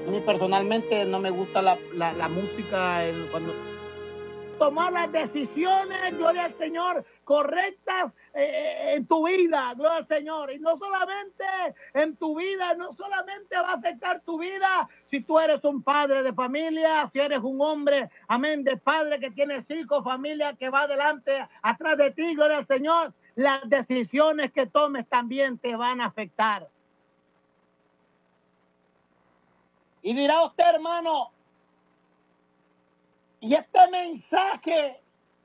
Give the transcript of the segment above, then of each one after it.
A mí personalmente no me gusta la música cuando tomar las decisiones, gloria al Señor, correctas en tu vida, gloria al Señor. Y no solamente en tu vida, no solamente va a afectar tu vida si tú eres un padre de familia, si eres un hombre, amén, de padre que tienes hijos, familia que va adelante, atrás de ti, gloria al Señor. Las decisiones que tomes también te van a afectar. Y dirá usted, hermano, y este mensaje,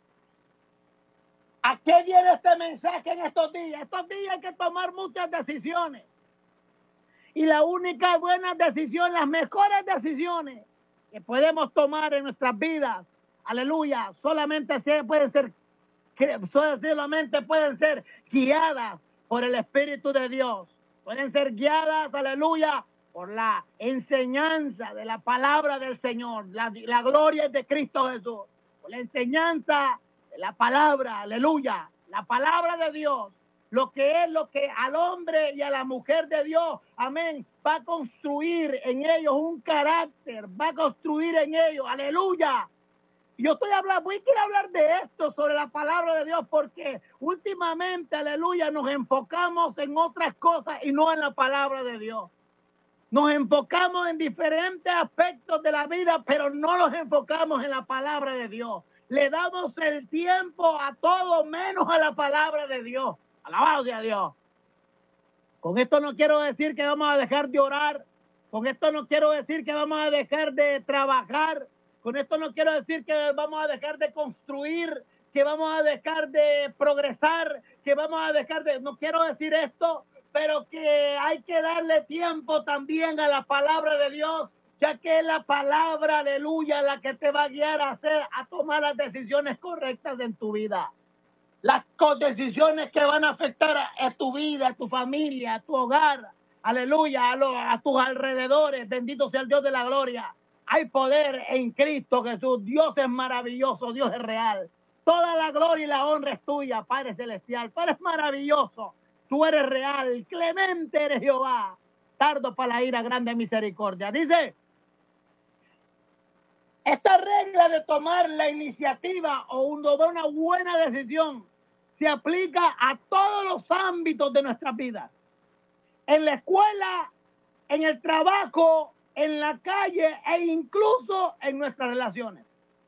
¿a qué viene este mensaje en estos días? Estos días hay que tomar muchas decisiones. Y la única buena decisión, las mejores decisiones que podemos tomar en nuestras vidas, aleluya, solamente pueden ser guiadas por el Espíritu de Dios. Pueden ser guiadas, aleluya, por la enseñanza de la palabra del Señor. La gloria es de Cristo Jesús. Por la enseñanza de la palabra, aleluya, la palabra de Dios. Lo que al hombre y a la mujer de Dios, amén, va a construir en ellos un carácter, va a construir en ellos, aleluya. Yo quiero hablar de esto, sobre la palabra de Dios, porque últimamente, aleluya, nos enfocamos en otras cosas y no en la palabra de Dios. Nos enfocamos en diferentes aspectos de la vida, pero no nos enfocamos en la palabra de Dios. Le damos el tiempo a todo menos a la palabra de Dios. Alabado sea Dios. Con esto no quiero decir que vamos a dejar de orar. Con esto no quiero decir que vamos a dejar de trabajar. Con esto no quiero decir que vamos a dejar de construir, que vamos a dejar de progresar, que vamos a dejar de... No quiero decir esto, pero que hay que darle tiempo también a la palabra de Dios, ya que es la palabra, aleluya, la que te va a guiar a tomar las decisiones correctas en tu vida. Las decisiones que van a afectar a tu vida, a tu familia, a tu hogar, aleluya, a tus alrededores. Bendito sea el Dios de la gloria. Hay poder en Cristo Jesús. Dios es maravilloso, Dios es real. Toda la gloria y la honra es tuya, Padre Celestial. Tú eres maravilloso, tú eres real, clemente eres Jehová, tardo para la ira, grande misericordia. Dice, esta regla de tomar la iniciativa o una buena decisión se aplica a todos los ámbitos de nuestras vidas. En la escuela, en el trabajo, en la calle e incluso en nuestras relaciones.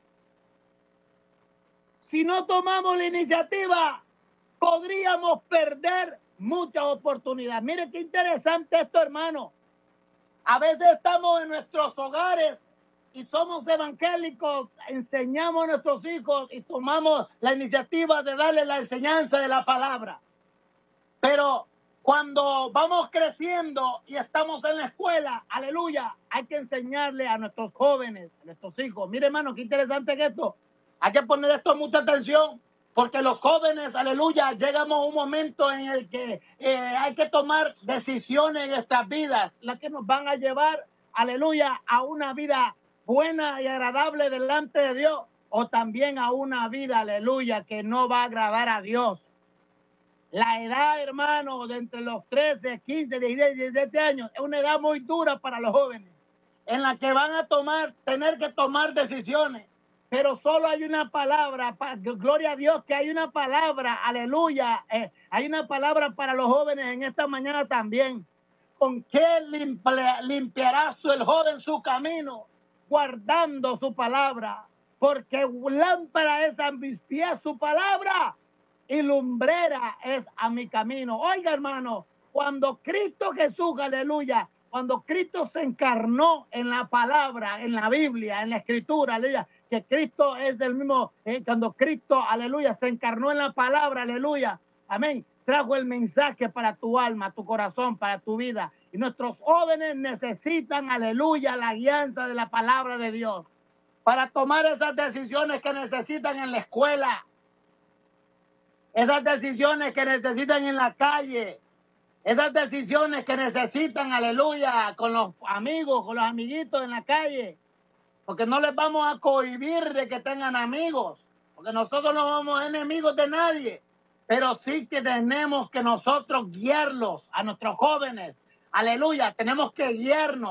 Si no tomamos la iniciativa, podríamos perder muchas oportunidades. Miren qué interesante esto, hermano. A veces estamos en nuestros hogares y somos evangélicos, enseñamos a nuestros hijos y tomamos la iniciativa de darle la enseñanza de la palabra. Pero cuando vamos creciendo y estamos en la escuela, aleluya, hay que enseñarle a nuestros jóvenes, a nuestros hijos. Mire, hermano, qué interesante es esto. Hay que poner esto mucha atención, porque los jóvenes, aleluya, llegamos a un momento en el que hay que tomar decisiones en nuestras vidas, las que nos van a llevar, aleluya, a una vida buena y agradable delante de Dios, o también a una vida, aleluya, que no va a agradar a Dios. La edad, hermano, de entre los 13, 15, 16, 17 años, es una edad muy dura para los jóvenes, en la que van a tener que tomar decisiones. Pero solo hay una palabra, gloria a Dios que hay una palabra, aleluya, hay una palabra para los jóvenes en esta mañana también. ¿Con qué limpiará el joven su camino? Guardando su palabra, porque lámpara es a mis pies su palabra y lumbrera es a mi camino. Oiga, hermano, cuando Cristo Jesús, aleluya, cuando Cristo se encarnó en la palabra, en la Biblia, en la Escritura, aleluya, que Cristo es el mismo, cuando Cristo, aleluya, se encarnó en la palabra, aleluya, amén, trajo el mensaje para tu alma, tu corazón, para tu vida. Y nuestros jóvenes necesitan, aleluya, la guianza de la palabra de Dios para tomar esas decisiones que necesitan en la escuela, esas decisiones que necesitan en la calle, esas decisiones que necesitan, aleluya, con los amigos, con los amiguitos en la calle. Porque no les vamos a cohibir de que tengan amigos, porque nosotros no somos enemigos de nadie. Pero sí que tenemos que nosotros guiarlos a nuestros jóvenes. Aleluya, tenemos que guiarnos.